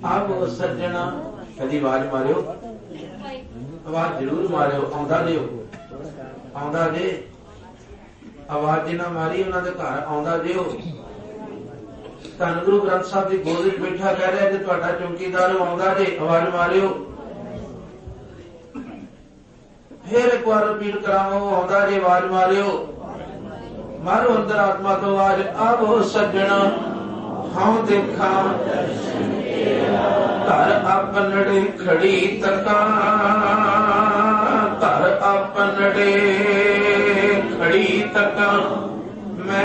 ਆਵੋ ਸੱਜਣਾ। ਕਦੀ ਆਵਾਜ਼ ਮਾਰਿਓ, ਆਵਾਜ਼ ਜ਼ਰੂਰ ਮਾਰਿਓ। ਆਉਂਦਾ ਦਿਓ, ਆਉਂਦਾ ਦੇ। ਆਵਾਜ਼ ਜਿੰਨਾ ਮਾਰੀ ਉਹਨਾਂ ਦੇ ਘਰ ਆਉਂਦਾ ਦਿਓ। ਧੰਨ ਗੁਰੂ ਗ੍ਰੰਥ ਸਾਹਿਬ ਦੀ ਗੋਦ ਵਿੱਚ ਬੈਠਾ ਕਹਿ ਰਿਹਾ ਕਿ ਤੁਹਾਡਾ ਚੌਕੀਦਾਰ ਆਉਂਦਾ ਜੇ, ਆਵਾਜ਼ ਮਾਰਿਓ। ਫੇਰ ਇੱਕ ਵਾਰ ਰਿਪੀਟ ਕਰਾਵੋ, ਆਉਂਦਾ ਜੇ, ਆਵਾਜ਼ ਮਾਰਿਓ। ਮਾਰੋ ਅੰਦਰ ਆਤਮਾ ਤੋਂ ਆਵਾਜ਼, ਆਵੋ ਸੱਜਣਾ ਹਉ ਦੇਖਾਂ ਘਰ ਆਪਨੜੇ ਖੜੀ ਤਕਾਂ, ਘਰ ਆਪਨੜੇ ਖੜੀ ਤਕਾਂ।